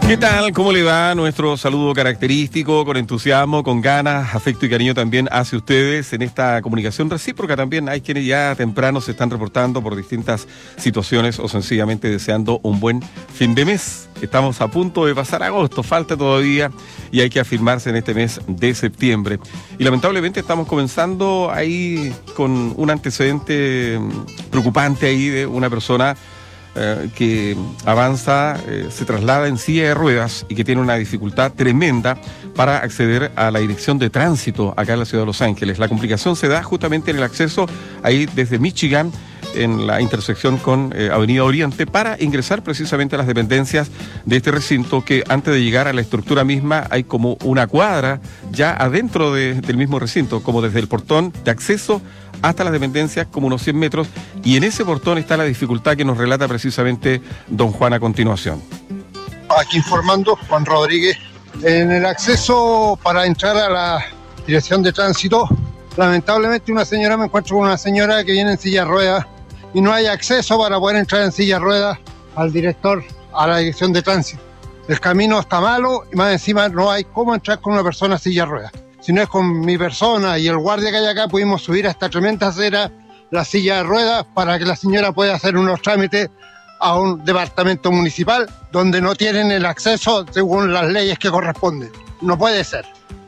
¿Qué tal? ¿Cómo le va? Nuestro saludo característico, con entusiasmo, con ganas, afecto y cariño también hacia ustedes en esta comunicación recíproca. También hay quienes ya temprano se están reportando por distintas situaciones o sencillamente deseando un buen fin de mes. Estamos a punto de pasar agosto, falta todavía y hay que afirmarse en este mes de septiembre. Y lamentablemente estamos comenzando ahí con un antecedente preocupante ahí de una persona que avanza, se traslada en silla de ruedas y que tiene una dificultad tremenda para acceder a la dirección de tránsito acá en la ciudad de Los Ángeles. La complicación se da justamente en el acceso ahí desde Michigan, en la intersección con Avenida Oriente, para ingresar precisamente a las dependencias de este recinto, que antes de llegar a la estructura misma hay como una cuadra ya adentro del mismo recinto, como desde el portón de acceso hasta las dependencias, como unos 100 metros, y en ese portón está la dificultad que nos relata precisamente don Juan a continuación. Aquí informando, Juan Rodríguez. En el acceso para entrar a la dirección de tránsito, lamentablemente me encuentro con una señora que viene en silla de ruedas y no hay acceso para poder entrar en silla de ruedas al director, a la dirección de tránsito. El camino está malo y más encima no hay cómo entrar con una persona en silla de ruedas. Si no es con mi persona y el guardia que hay acá, pudimos subir a esta tremenda acera la silla de ruedas para que la señora pueda hacer unos trámites a un departamento municipal donde no tienen el acceso según las leyes que corresponden. No puede ser.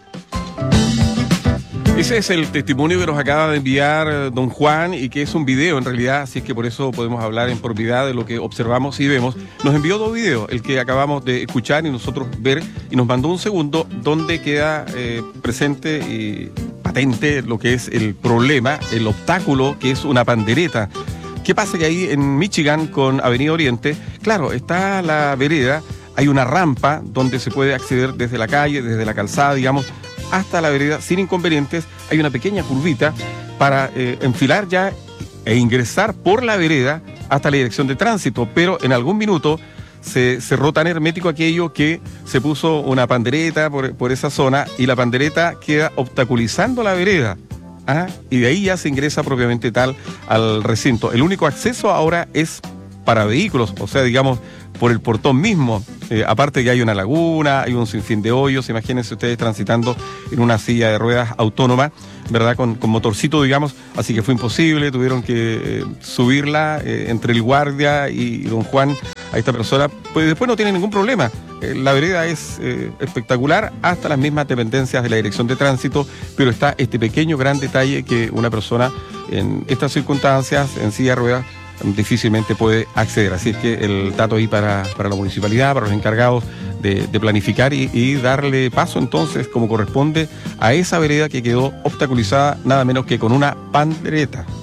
Ese es el testimonio que nos acaba de enviar don Juan, y que es un video en realidad, así es que por eso podemos hablar en propiedad de lo que observamos y vemos. Nos envió dos videos, el que acabamos de escuchar y nosotros ver, y nos mandó un segundo donde queda presente y patente lo que es el problema, el obstáculo, que es una pandereta. ¿Qué pasa? Que ahí en Michigan con Avenida Oriente, claro, está la vereda, hay una rampa donde se puede acceder desde la calle, desde la calzada, digamos, hasta la vereda sin inconvenientes. Hay una pequeña curvita para enfilar ya e ingresar por la vereda hasta la dirección de tránsito, pero en algún minuto se cerró tan hermético aquello que se puso una pandereta por esa zona, y la pandereta queda obstaculizando la vereda. Y de ahí ya se ingresa propiamente tal al recinto. El único acceso ahora es para vehículos, o sea, digamos, por el portón mismo. Aparte que hay una laguna, hay un sinfín de hoyos. Imagínense ustedes transitando en una silla de ruedas autónoma, ¿verdad? Con motorcito, digamos. Así que fue imposible, tuvieron que subirla entre el guardia y don Juan a esta persona. Pues después no tiene ningún problema. La vereda es espectacular hasta las mismas dependencias de la dirección de tránsito, pero está este pequeño gran detalle que una persona en estas circunstancias, en silla de ruedas, difícilmente puede acceder. Así es que el dato ahí para la municipalidad, para los encargados de planificar y darle paso entonces como corresponde a esa vereda que quedó obstaculizada nada menos que con una pandereta.